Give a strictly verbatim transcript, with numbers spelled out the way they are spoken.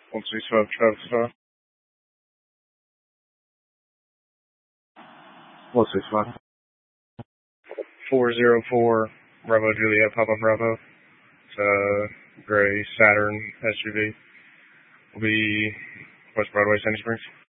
one six five Travis five. one six five. four zero four Bravo Juliet Papa Bravo. It's a gray Saturn S U V. Will be West Broadway, Sandy Springs.